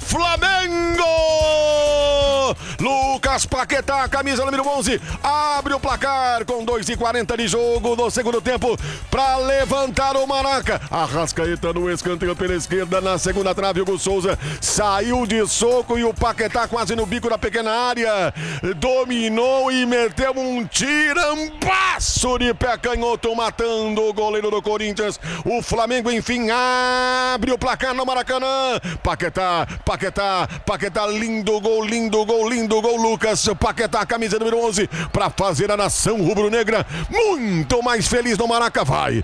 Flamengo! Lucas Paquetá, camisa número 11, abre o placar com 2:40 de jogo no segundo tempo para levantar o Maraca. Arrascaeta no escanteio pela esquerda, na segunda trave, Hugo Souza saiu de soco e o Paquetá quase no bico da pequena área, dominou e meteu um tirambaço de pé canhoto, matando o goleiro do Corinthians. O Flamengo, enfim, abre o placar no Maracanã. Paquetá, lindo gol, Lucas Paquetá, camisa número 11, para fazer a nação rubro-negra muito mais feliz no Maraca. Vai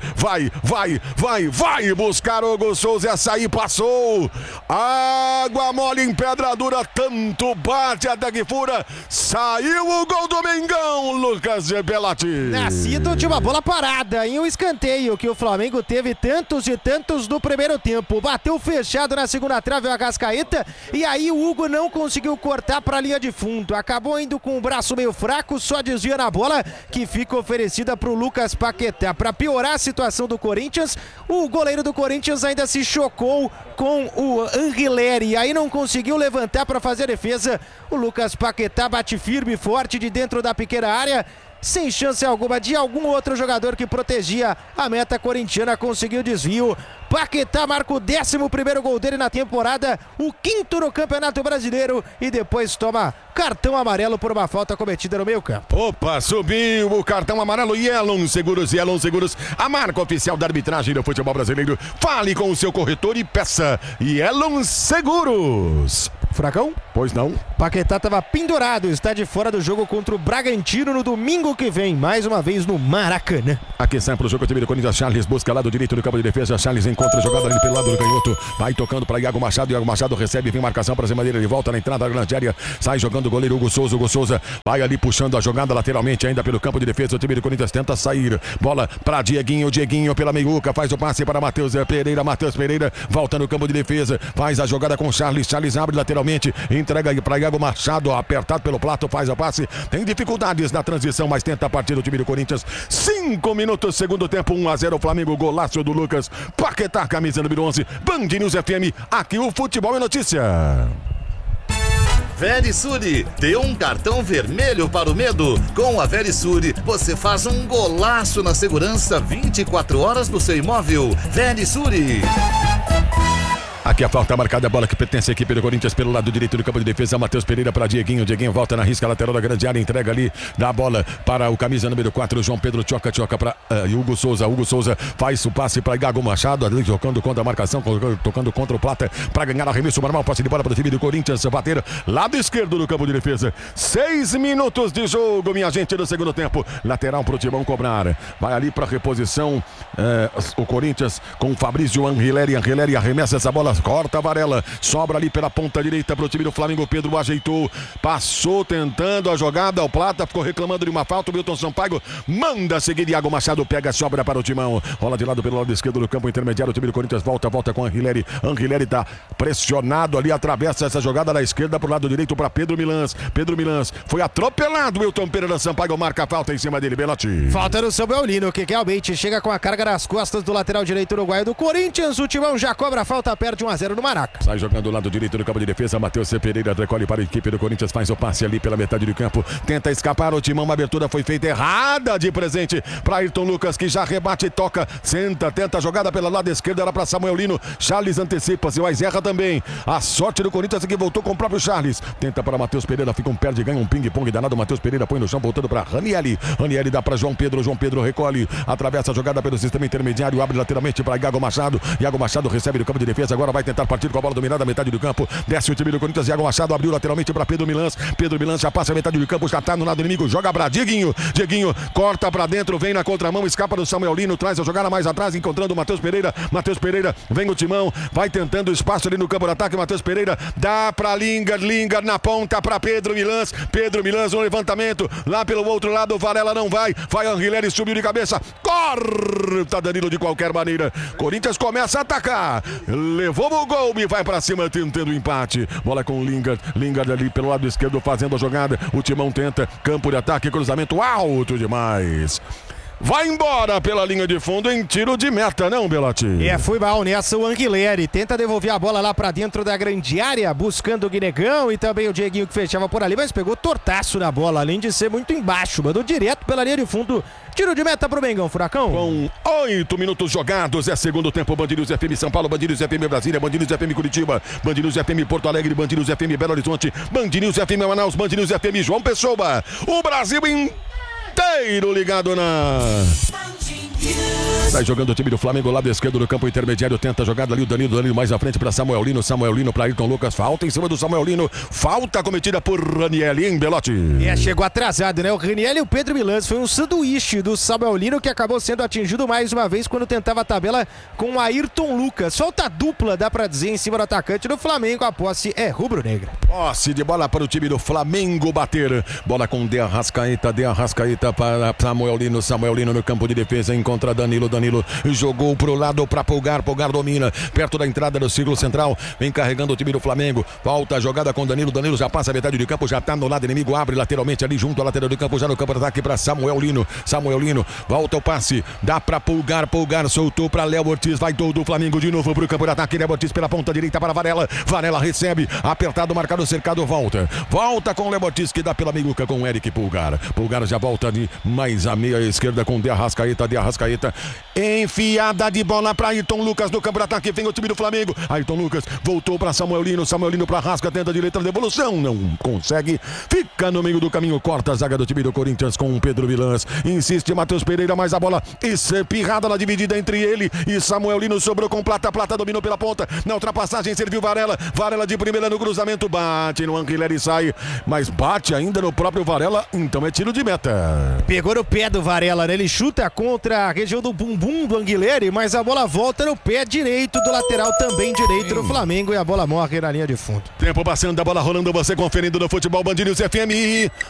buscar o Hugo Souza, açaí passou, água mole em pedra dura, tanto bate até que fura, saiu o gol do Mengão, Lucas Belatti. Nascido de uma bola parada em um escanteio que o Flamengo teve tantos e tantos no primeiro tempo, bateu fechado na segunda trave o Arrascaeta e aí o Hugo não conseguiu cortar para a linha de fundo, acabou indo com o braço meio fraco, só desvia na bola que fica oferecida para o Lucas Paquetá. Para piorar a situação do Corinthians, o goleiro do Corinthians ainda se chocou com o Anguilleri, aí não conseguiu levantar para fazer a defesa. O Lucas Paquetá bate firme e forte de dentro da pequena área, sem chance alguma de algum outro jogador que protegia a meta corintiana, conseguiu desvio. Paquetá marca o 11º gol dele na temporada, o 5º no Campeonato Brasileiro e depois toma cartão amarelo por uma falta cometida no meio campo. Opa, subiu o cartão amarelo. Yellow Seguros, a marca oficial da arbitragem do futebol brasileiro. Fale com o seu corretor e peça Yellow Seguros. Furacão? Pois não. Paquetá estava pendurado, está de fora do jogo contra o Bragantino no domingo que vem, mais uma vez no Maracanã. Aqui sai pro jogo o time do Corinthians. Charles busca lado direito do campo de defesa. Charles encontra a jogada ali pelo lado do canhoto, vai tocando para Iago Machado recebe, vem marcação para cima dele, ele volta na entrada da grande área, sai jogando o goleiro Hugo Souza vai ali puxando a jogada lateralmente ainda pelo campo de defesa. O time do Corinthians tenta sair, bola para Dieguinho pela meiuca, faz o passe para Matheus Pereira, volta no campo de defesa, faz a jogada com Charles abre lateralmente, entrega para Iago Machado, apertado pelo plato, faz o passe, tem dificuldades na transição, mas tenta a partida do time do Corinthians. 5 minutos, segundo tempo, 1-0 Flamengo, golaço do Lucas Paquetá, camisa número 11, Band News FM, aqui o futebol é notícia. Verisure, dê um cartão vermelho para o medo. Com a Verisure, você faz um golaço na segurança 24 horas do seu imóvel. Verisure. Aqui a falta marcada, a bola que pertence à equipe do Corinthians pelo lado direito do campo de defesa. Matheus Pereira para Dieguinho volta na risca lateral da grande área, entrega ali, dá a bola para o camisa número 4, João Pedro, choca para Hugo Souza faz o passe para Iago Machado, ali jogando contra a marcação, tocando contra o Plata para ganhar arremesso normal, passe de bola para o time do Corinthians, bater lado esquerdo do campo de defesa. 6 minutos de jogo, minha gente, do segundo tempo, lateral para o Timão cobrar, vai ali para reposição o Corinthians com o Fabrício Anguilleri arremessa essa bola, corta a Varela, sobra ali pela ponta direita para o time do Flamengo. Pedro ajeitou, passou tentando a jogada, o Plata ficou reclamando de uma falta, o Milton Sampaio manda seguir, Iago Machado pega, sobra para o Timão, rola de lado pelo lado esquerdo do campo intermediário, o time do Corinthians volta com Anguilleri tá pressionado ali, atravessa essa jogada da esquerda para o lado direito para Pedro Milans foi atropelado, Milton Pereira Sampaio marca a falta em cima dele, Belatti. Falta no São Paulino, que realmente chega com a carga nas costas do lateral direito uruguaio do Corinthians. O Timão já cobra a falta, perde 1-0 no Maraca. Sai jogando do lado direito do campo de defesa, Matheus Pereira recolhe para a equipe do Corinthians, faz o passe ali pela metade do campo, tenta escapar o Timão, uma abertura foi feita errada de presente para Ayrton Lucas, que já rebate, toca, tenta a jogada pela lado esquerda, era para Samuel Lino, Charles antecipa-se, mas erra também. A sorte do Corinthians é que voltou com o próprio Charles, tenta para Matheus Pereira, fica um perde, ganha um ping-pong danado, Matheus Pereira põe no chão, voltando para Ranieri dá para João Pedro recolhe, atravessa a jogada pelo sistema intermediário, abre lateralmente para Iago Machado recebe do campo de defesa, agora vai tentar partir com a bola dominada, metade do campo, desce o time do Corinthians, Iago Machado abriu lateralmente para Pedro Milans já passa a metade do campo, já tá no lado inimigo, joga para Dieguinho corta para dentro, vem na contramão, escapa do Samuel Lino, traz a jogada mais atrás, encontrando o Matheus Pereira, vem o Timão, vai tentando espaço ali no campo de ataque, Matheus Pereira, dá para Lingard na ponta para Pedro Milans no levantamento, lá pelo outro lado, o Varela não vai Anguilleri, subiu de cabeça, corta Danilo de qualquer maneira, Corinthians começa a atacar, levou o gol e vai para cima tentando o empate, bola com o Lingard ali pelo lado esquerdo fazendo a jogada, o Timão tenta, campo de ataque, cruzamento alto demais. vai embora pela linha de fundo em tiro de meta, não, Belotti? Foi mal nessa o Anguilleri. Tenta devolver a bola lá pra dentro da grande área, buscando o Guinegão e também o Dieguinho que fechava por ali, mas pegou tortaço na bola, além de ser muito embaixo. Mandou direto pela linha de fundo. Tiro de meta pro Mengão, Furacão. Com 8 minutos jogados, é segundo tempo. Band News FM São Paulo, Band News FM Brasília, Band News FM Curitiba, Band News FM Porto Alegre, Band News FM Belo Horizonte, Band News FM Manaus, Band News FM João Pessoa. O Brasil inteiro ligado na... Sai jogando o time do Flamengo, lado esquerdo do campo intermediário, tenta a jogada ali o Danilo mais à frente para Samuel Lino para Ayrton Lucas, falta em cima do Samuel Lino, falta cometida por Raniel em Belotti. Chegou atrasado, né? O Raniel e o Pedro Milans, foi um sanduíche do Samuel Lino que acabou sendo atingido mais uma vez quando tentava a tabela com o Ayrton Lucas. Falta dupla, dá pra dizer, em cima do atacante do Flamengo, a posse é rubro-negra. Posse de bola para o time do Flamengo bater, bola com De Arrascaeta para Samuel Lino no campo de defesa, encontra Danilo jogou pro lado para Pulgar domina, perto da entrada do círculo central, vem carregando o time do Flamengo, volta a jogada com Danilo já passa a metade de campo, já tá no lado inimigo, abre lateralmente ali junto à lateral do campo, já no campo de ataque para Samuel Lino, volta o passe, dá para Pulgar soltou para Léo Ortiz, vai todo o Flamengo de novo pro campo de ataque, Léo Ortiz pela ponta direita para Varela recebe, apertado, marcado, cercado, volta com Léo Ortiz que dá pela meiguca com Eric Pulgar já volta de mais a meia esquerda com De Arrascaeta, enfiada de bola para Ayrton Lucas no campo de ataque, vem o time do Flamengo, Ayrton Lucas voltou para Samuel Lino para Rasca, tenta a direita, devolução, não consegue, fica no meio do caminho, corta a zaga do time do Corinthians com Pedro Milans, insiste Matheus Pereira, mas a bola espirrada na dividida entre ele e Samuel Lino, sobrou com Plata dominou pela ponta, na ultrapassagem serviu Varela de primeira no cruzamento, bate no Anguilleri e sai, mas bate ainda no próprio Varela, então é tiro de meta. Pegou no pé do Varela, né? Ele chuta contra a região do bumbum do Anguilleri, mas a bola volta no pé direito do lateral também direito do Flamengo e a bola morre na linha de fundo. Tempo passando, a bola rolando, você conferindo no Futebol Band News FM.